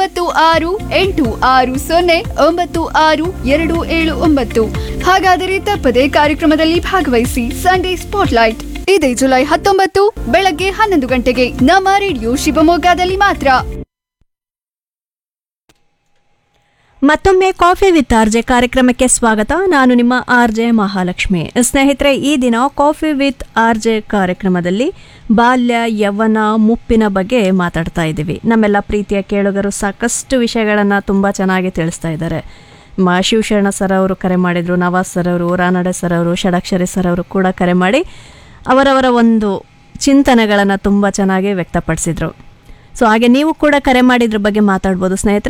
9660962779. ಹಾಗಾದರೆ ತಪ್ಪದೆ ಕಾರ್ಯಕ್ರಮದಲ್ಲಿ ಭಾಗವಹಿಸಿ. ಸಂಡೇ ಸ್ಪಾಟ್ಲೈಟ್ ಇದೇ ಜುಲೈ 19 ಬೆಳಗ್ಗೆ 11 ಗಂಟೆಗೆ ನಮ್ಮ ರೇಡಿಯೋ ಶಿವಮೊಗ್ಗದಲ್ಲಿ ಮಾತ್ರ. ಮತ್ತೊಮ್ಮೆ ಕಾಫಿ ವಿತ್ ಆರ್ಜೆ ಕಾರ್ಯಕ್ರಮಕ್ಕೆ ಸ್ವಾಗತ. ನಾನು ನಿಮ್ಮ ಆರ್ಜೆ ಮಹಾಲಕ್ಷ್ಮಿ. ಸ್ನೇಹಿತರೆ, ಈ ದಿನ ಕಾಫಿ ವಿತ್ ಆರ್ಜೆ ಕಾರ್ಯಕ್ರಮದಲ್ಲಿ ಬಾಲ್ಯ, ಯೌವನ, ಮುಪ್ಪಿನ ಬಗ್ಗೆ ಮಾತಾಡ್ತಾ ಇದ್ದೀವಿ. ನಮ್ಮೆಲ್ಲ ಪ್ರೀತಿಯ ಕೇಳುಗರು ಸಾಕಷ್ಟು ವಿಷಯಗಳನ್ನು ತುಂಬ ಚೆನ್ನಾಗಿ ತಿಳಿಸ್ತಾ ಇದ್ದಾರೆ. ಶಿವಶರಣ ಸರ್ ಅವರು ಕರೆ ಮಾಡಿದರು, ನವಾಜ್ ಸರ್ ಅವರು, ರಾನಡೆ ಸರ್ ಅವರು, ಷಡಕ್ಷರಿ ಸರ್ ಅವರು ಕೂಡ ಕರೆ ಮಾಡಿ ಅವರವರ ಒಂದು ಚಿಂತನೆಗಳನ್ನು ತುಂಬ ಚೆನ್ನಾಗಿ ವ್ಯಕ್ತಪಡಿಸಿದರು. ಸೊ ಹಾಗೆ ನೀವು ಕೂಡ ಕರೆ ಮಾಡಿದ್ರ ಬಗ್ಗೆ ಮಾತಾಡ್ಬೋದು ಸ್ನೇಹಿತರೆ.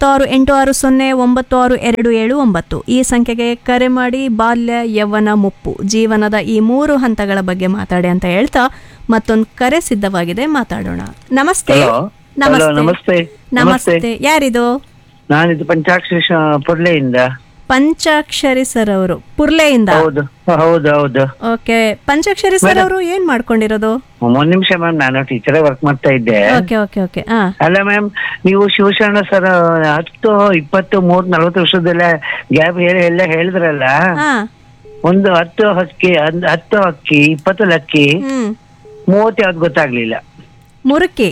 9680962779 ಈ ಸಂಖ್ಯೆಗೆ ಕರೆ ಮಾಡಿ ಬಾಲ್ಯ, ಯೌವನ, ಮುಪ್ಪು, ಜೀವನದ ಈ 3 ಹಂತಗಳ ಬಗ್ಗೆ ಮಾತಾಡಿ ಅಂತ ಹೇಳ್ತಾ ಮತ್ತೊಂದು ಕರೆ ಸಿದ್ಧವಾಗಿದೆ, ಮಾತಾಡೋಣ. ನಮಸ್ತೆ. ನಮಸ್ತೆ. ನಮಸ್ತೆ. ಯಾರಿದು? ನಾನಿದು ಪಂಚಾಕ್ಷರಿ ಪುರ್ಲೆಯಿಂದ. ಪಂಚಾಕ್ಷರಿ ಸರ್ ಅವರು ಪುರ್ಲೆಯಿಂದ? ಹೌದು ಹೌದು ಹೌದು. ಓಕೆ, ಪಂಚಾಕ್ಷರಿ ಸರ್ ಅವರು ಏನ್ ಮಾಡ್ಕೊಂಡಿರೋದು? ಒಂದ್ ನಿಮಿಷ ಮ್ಯಾಮ್, ನಾನು ಟೀಚರ್ ವರ್ಕ್ ಮಾಡ್ತಾ ಇದ್ದೆ. Okay okay okay. ಅಲ್ಲ ಮ್ಯಾಮ್, ನೀವು ಶಿವಶರಣ ಸರ್ 10, 20, 30, 40 ವರ್ಷದೆಲ್ಲ ಗ್ಯಾಪ್ ಎಲ್ಲ ಹೇಳಿದ್ರಲ್ಲ. ಒಂದು 10 ಹಕ್ಕಿ 20 ಲಕ್ಕಿ 30 ಯಾವ್ದು ಗೊತ್ತಾಗ್ಲಿಲ್ಲ. ಮುರುಕಿ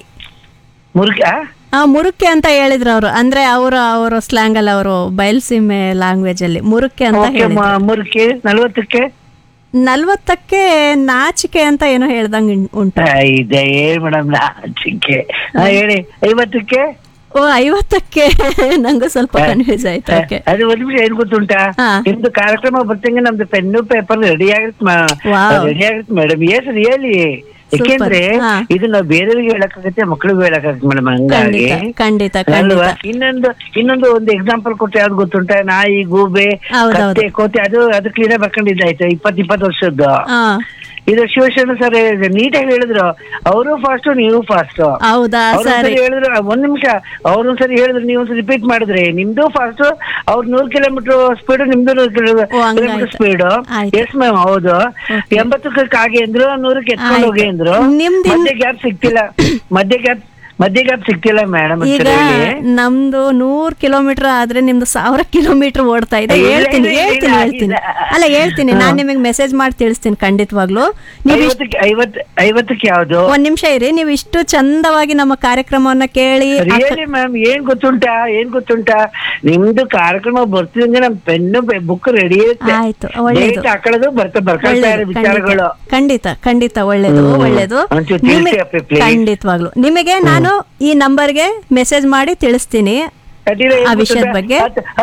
ಮುರುಕೆ ಅಂತ ಹೇಳಿದ್ರು ಅವರು. ಅಂದ್ರೆ ಅವರ ಸ್ಲ್ಯಾಂಗ್ ಅಲ್ಲಿ, ಅವರು ಬಯಲ್ಸೀಮೆ ಲ್ಯಾಂಗ್ವೇಜ್ ಅಲ್ಲಿ ಮುರುಕೆ ಅಂತ ಹೇಳಿದ್ರು. ಮುರುಕಿ 40ಕ್ಕೆ ನಾಚಿಕೆ ಅಂತ ಏನೋ ಹೇಳ್ದಂಗ ಉಂಟು. ಇದೆ ಮೇಡಮ್, ನಾಚಿಕೆ. ಹೇಳಿ 50ಕ್ಕೆ. ಓ 50ಕ್ಕೆ ನಂಗೂ ಸ್ವಲ್ಪ ಕನ್ಫ್ಯೂಸ್ ಆಯ್ತು. ಅದು ಒಂದ್ ನಿಮಿಷ ಏನ್ ಗೊತ್ತುಂಟಾ, ನಿಮ್ದು ಕಾರ್ಯಕ್ರಮ ಬರ್ತಂಗೆ ನಮ್ದು ಪೆನ್ನು ಪೇಪರ್ ರೆಡಿ ಆಗಿರುತ್ತೆ ಮೇಡಮ್. S really. ಯಾಕೆಂದ್ರೆ ಇದು ನಾವು ಬೇರೆಯವ್ರಿಗೆ ಹೇಳಕ್ಕಾಗತ್ತೆ, ಮಕ್ಳಿಗೂ ಹೇಳಕ್ಕಾಗತ್ತೆ ಮೇಡಮ್. ಹಂಗಾಗಿ ಅಲ್ವಾ. ಇನ್ನೊಂದು ಒಂದು ಎಕ್ಸಾಂಪಲ್ ಕೊಟ್ಟರೆ ಯಾವ್ದು ಗೊತ್ತುಂಟಾ, ನಾಯಿ, ಗೂಬೆ, ಕತ್ತೆ, ಕೋತೆ, ಅದು ಕ್ಲೀನ್ ಆಗಿ ಬರ್ಕೊಂಡಿದ್ದಾಯ್ತು 20 ವರ್ಷದ್ದು. ಇದು ಶಿವಶರಣ ಸರ್ ನೀಟಾಗಿ ಹೇಳಿದ್ರು, ಅವರು ಫಾಸ್ಟ್ ನೀವು ಫಾಸ್ಟ್. ಹೇಳಿದ್ರು ಒಂದ್ ನಿಮಿಷ, ಅವ್ರೊಂದ್ಸರಿ ಹೇಳಿದ್ರು, ನೀವು ರಿಪೀಟ್ ಮಾಡಿದ್ರೆ ನಿಮ್ದು ಫಾಸ್ಟ್, ಅವ್ರ 100 ಕಿಲೋಮೀಟರ್ ಸ್ಪೀಡ್, ನಿಮ್ದು 100 ಕಿಲೋಮೀಟರ್ ಸ್ಪೀಡ್. ಎಸ್ ಮ್ಯಾಮ್, ಹೌದು. 80ಕ್ಕೆ ಆಗಿ ಅಂದ್ರು, 100ಕ್ಕೆ ಎತ್ಕೊಂಡು ಹೋಗಿ ಅಂದ್ರು. ಮಧ್ಯೆ ಗ್ಯಾಪ್ ಸಿಕ್ತಿಲ್ಲ ಮೇಡಮ್. ಈಗ ನಮ್ದು 100 ಕಿಲೋಮೀಟರ್ ಆದ್ರೆ ನಿಮ್ದು 1000 ಕಿಲೋಮೀಟರ್ ಓಡ್ತಾ ಇದೆ. ಹೇಳ್ತೀನಿ ಅಲ್ಲ ಹೇಳ್ತೀನಿ, ನಾನ್ ನಿಮಗೆ ಮೆಸೇಜ್ ಮಾಡಿ ತಿಳಿಸ್ತೀನಿ ಖಂಡಿತವಾಗ್ಲು. 50ಕ್ಕೆ ಯಾವ್ದು? ಒಂದ್ ನಿಮಿಷ ಇರಿ, ನೀವು ಇಷ್ಟು ಚಂದವಾಗಿ ನಮ್ಮ ಕಾರ್ಯಕ್ರಮವನ್ನ ಕೇಳಿ. ಮ್ಯಾಮ್ ಏನ್ ಗೊತ್ತುಂಟಾ, ನಿಮ್ದು ಕಾರ್ಯಕ್ರಮ ಬರ್ತಿದಂಗೆ ನಮ್ ಪೆನ್ನು ಬುಕ್ ರೆಡಿ ಇರುತ್ತೆ. ಆಯ್ತು, ಒಳ್ಳೇದು. ಹಾಕೊಳ್ಳೋದು ವಿಚಾರಗಳು. ಖಂಡಿತ ಒಳ್ಳೇದು. ಖಂಡಿತವಾಗ್ಲು ನಿಮಗೆ ನಾನು ಈ ನಂಬರ್ಗೆ ಮೆಸೇಜ್ ಮಾಡಿ ತಿಳಿಸ್ತೀನಿ ಆ ವಿಷಯದ ಬಗ್ಗೆ.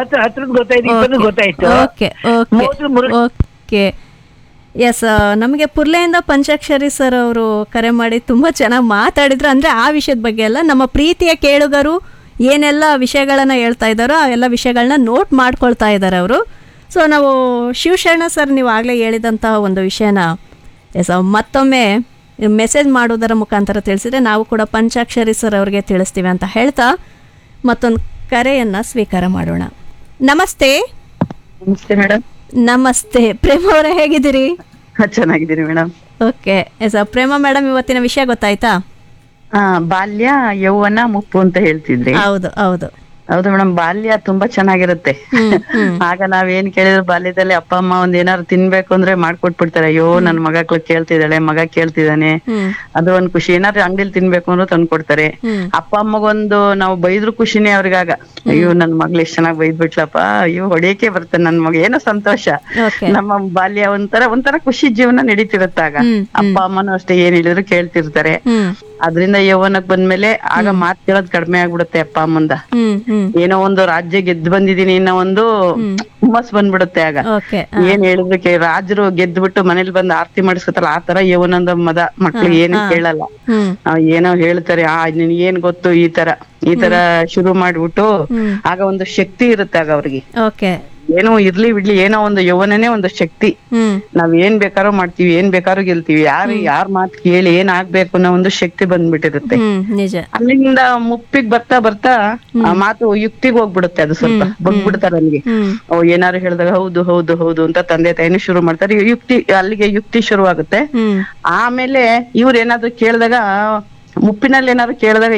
ಓಕೆ ಎಸ್, ನಮಗೆ ಪುರ್ಲೆಯಿಂದ ಪಂಚಾಕ್ಷರಿ ಸರ್ ಅವರು ಕರೆ ಮಾಡಿ ತುಂಬಾ ಚೆನ್ನಾಗಿ ಮಾತಾಡಿದ್ರು. ಅಂದ್ರೆ ಆ ವಿಷಯದ ಬಗ್ಗೆ ಎಲ್ಲ ನಮ್ಮ ಪ್ರೀತಿಯ ಕೇಳುಗರು ಏನೆಲ್ಲ ವಿಷಯಗಳನ್ನ ಹೇಳ್ತಾ ಇದ್ದಾರೋ ಆ ಎಲ್ಲ ವಿಷಯಗಳನ್ನ ನೋಟ್ ಮಾಡ್ಕೊಳ್ತಾ ಇದ್ದಾರೆ ಅವರು. ಸೊ ನಾವು ಶಿವಶರಣ ಸರ್ ನೀವು ಆಗ್ಲೇ ಹೇಳಿದಂತಹ ಒಂದು ವಿಷಯನ ಎಸ್ ಮತ್ತೊಮ್ಮೆ ಮೆಸೇಜ್ ಮಾಡೋದರ ಮುಖಾಂತರ ತಿಳಿಸಿದ್ರೆ ನಾವು ಕೂಡ ಪಂಚಾಕ್ಷರಿ ಸರ್ ಅವ್ರಿಗೆ ತಿಳಿಸ್ತೀವಿ ಅಂತ ಹೇಳ್ತಾ ಮತ್ತೊಂದು ಕರೆಯನ್ನು ಸ್ವೀಕಾರ ಮಾಡೋಣ. ನಮಸ್ತೆ. ನಮಸ್ತೆ ಮೇಡಮ್. ನಮಸ್ತೆ ಪ್ರೇಮ ಅವರೇ, ಹೇಗಿದ್ದೀರಿ? ಚೆನ್ನಾಗಿದ್ದೀರಿ ಮೇಡಮ್. ಓಕೆ ಎಸ್ ಪ್ರೇಮ ಮೇಡಮ್, ಇವತ್ತಿನ ವಿಷಯ ಗೊತ್ತಾಯ್ತಾ? ಬಾಲ್ಯ, ಯೌವನ, ಮುಪ್ಪು ಅಂತ ಹೇಳ್ತಿದ್ರಿ. ಹೌದು ಹೌದು ಹೌದು ಮೇಡಮ್. ಬಾಲ್ಯ ತುಂಬಾ ಚೆನ್ನಾಗಿರುತ್ತೆ. ಆಗ ನಾವೇನ್ ಕೇಳಿದ್ರು ಬಾಲ್ಯದಲ್ಲಿ ಅಪ್ಪ ಅಮ್ಮ ಒಂದ್ ಏನಾದ್ರು ತಿನ್ಬೇಕು ಅಂದ್ರೆ ಮಾಡ್ಕೊಟ್ಬಿಡ್ತಾರೆ. ಅಯ್ಯೋ ನನ್ ಮಗಳು ಕೇಳ್ತಿದ್ದಾಳೆ, ಮಗ ಕೇಳ್ತಿದ್ದಾನೆ, ಅದು ಒಂದ್ ಖುಷಿ. ಏನಾದ್ರು ಅಂಗಡಿಲಿ ತಿನ್ಬೇಕು ಅಂದ್ರೆ ತಂದ್ಕೊಡ್ತಾರೆ. ಅಪ್ಪ ಅಮ್ಮಗೊಂದು ನಾವು ಬೈದ್ರು ಖುಷಿನೇ ಅವ್ರಿಗಾಗ. ಅಯ್ಯೋ ನನ್ ಮಗ್ಳು ಎಷ್ಟ್ ಚೆನ್ನಾಗ್ ಬೈದ್ಬಿಟ್ಲಪ್ಪ, ಅಯ್ಯೋ ಹೊಡಿಯಕ್ಕೆ ಬರ್ತಾನೆ ನನ್ ಮಗ, ಏನೋ ಸಂತೋಷ. ನಮ್ಮ ಬಾಲ್ಯ ಒಂಥರ ಖುಷಿ ಜೀವನ ನಡೀತಿರುತ್ತಾಗ. ಅಪ್ಪ ಅಮ್ಮನೂ ಅಷ್ಟೇ ಏನ್ ಹೇಳಿದ್ರು ಕೇಳ್ತಿರ್ತಾರೆ. ಅದ್ರಿಂದ ಯೌವನಕ್ ಬಂದ್ಮೇಲೆ ಆಗ ಮಾತ್ ಕೇಳೋದ್ ಕಡಿಮೆ ಆಗ್ಬಿಡುತ್ತೆ ಅಪ್ಪ ಅಮ್ಮಂದ. ಏನೋ ಒಂದು ರಾಜ್ಯ ಗೆದ್ದು ಬಂದಿದೀನಿ ಅನ್ನೋ ಒಂದು ಹುಮ್ಮಸ್ ಬಂದ್ಬಿಡುತ್ತೆ ಆಗ. ಏನ್ ಹೇಳಿದ್ರು ರಾಜರು ಗೆದ್ಬಿಟ್ಟು ಮನೇಲಿ ಬಂದು ಆರತಿ ಮಾಡಿಸ್ಕೊತಾರಲ್ಲ, ಆ ತರ ಯೌವನದ ಮದ ಮಕ್ಳು ಏನು ಕೇಳಲ್ಲ. ಏನೋ ಹೇಳ್ತಾರೆ, ನಿನ್ ಏನ್ ಗೊತ್ತು, ಈ ತರ ಶುರು ಮಾಡ್ಬಿಟ್ಟು ಆಗ ಒಂದು ಶಕ್ತಿ ಇರುತ್ತೆ ಆಗ ಅವ್ರಿಗೆ. ಏನೋ ಇರ್ಲಿ ಬಿಡ್ಲಿ, ಏನೋ ಒಂದು ಯೌವನನೇ ಒಂದು ಶಕ್ತಿ. ನಾವ್ ಏನ್ ಬೇಕಾದ್ರೂ ಮಾಡ್ತೀವಿ, ಏನ್ ಬೇಕಾದ್ರೂ ಗೆಲ್ತೀವಿ, ಯಾರ್ ಮಾತ್ ಕೇಳಿ ಏನ್ ಆಗ್ಬೇಕು ಅನ್ನೋ ಒಂದು ಶಕ್ತಿ ಬಂದ್ಬಿಟ್ಟಿರುತ್ತೆ. ಅಲ್ಲಿಂದ ಮುಪ್ಪಿಗ್ ಬರ್ತಾ ಆ ಮಾತು ಯುಕ್ತಿಗ್ ಹೋಗ್ಬಿಡುತ್ತೆ. ಅದು ಸ್ವಲ್ಪ ಬಗ್ಬಿಡ್ತಾರೆ ನನ್ಗೆ. ಏನಾರು ಹೇಳಿದಾಗ ಹೌದು ಹೌದು ಹೌದು ಅಂತ ತಂದೆ ತಾಯಿನೂ ಶುರು ಮಾಡ್ತಾರೆ. ಅಲ್ಲಿಗೆ ಯುಕ್ತಿ ಶುರು ಆಗುತ್ತೆ. ಆಮೇಲೆ ಇವ್ರ ಏನಾದ್ರು ಕೇಳಿದಾಗ, ಮುಪ್ಪಿನಲ್ಲಿ ಏನಾದ್ರು ಕೇಳಿದಾಗ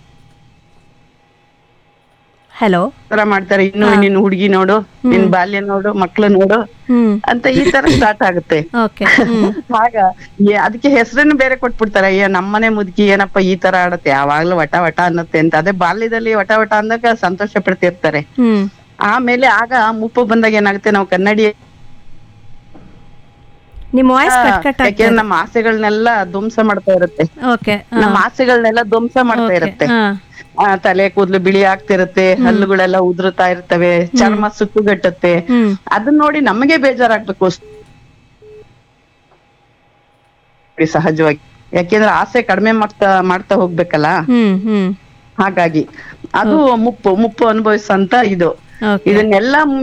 ಹಲೋ ತರ ಮಾಡ್ತಾರೆ. ಇನ್ನು ನಿನ್ ಹುಡುಗಿ ನೋಡು, ನಿನ್ ಬಾಲ್ಯ ನೋಡು, ಮಕ್ಳು ನೋಡು ಅಂತ ಈ ತರ ಸ್ಟಾರ್ಟ್ ಆಗುತ್ತೆ. ಆಗ ಅದಕ್ಕೆ ಹೆಸರನ್ನು ಬೇರೆ ಕೊಟ್ಬಿಡ್ತಾರೆ. ಅಯ್ಯೋ ನಮ್ಮನೆ ಮುದುಕಿ ಏನಪ್ಪ ಈ ತರ ಆಡತ್ತೆ, ಯಾವಾಗ್ಲೂ ವಟ ವಟ ಅನ್ನತ್ತೆ ಅಂತ. ಅದೇ ಬಾಲ್ಯದಲ್ಲಿ ವಟ ವಟ ಅಂದಾಗ ಸಂತೋಷ ಪಡ್ತಿರ್ತಾರೆ. ಆಮೇಲೆ ಆಗ ಮುಪ್ಪು ಬಂದಾಗ ಏನಾಗುತ್ತೆ, ನಾವು ಕನ್ನಡಿ ನಮ್ಮ ಆಸೆಗಳನ್ನೆಲ್ಲ ಧ್ವಂಸ ಮಾಡ್ತಾ ಇರುತ್ತೆ. ನಮ್ಮ ಆಸೆಗಳನ್ನೆಲ್ಲ ಧ್ವಂಸ ಮಾಡ್ತಾ ಇರುತ್ತೆ. ತಲೆ ಕೂದಲು ಬಿಳಿ ಆಗ್ತಿರುತ್ತೆ, ಹಲ್ಲುಗಳೆಲ್ಲ ಉದುರುತ್ತಾ ಇರ್ತವೆ, ಚರ್ಮ ಸುಕ್ಕುಗಟ್ಟುತ್ತೆ. ಅದನ್ನ ನೋಡಿ ನಮಗೆ ಬೇಜಾರಾಗ್ಬೇಕು ಸಹಜವಾಗಿ. ಯಾಕೆಂದ್ರೆ ಆಸೆ ಕಡಿಮೆ ಮಾಡ್ತಾ ಹೋಗ್ಬೇಕಲ್ಲ, ಹಾಗಾಗಿ ಅದು ಮುಪ್ಪು ಅನುಭವಿಸಂತ ಇದು. ಇದನ್ನೆಲ್ಲ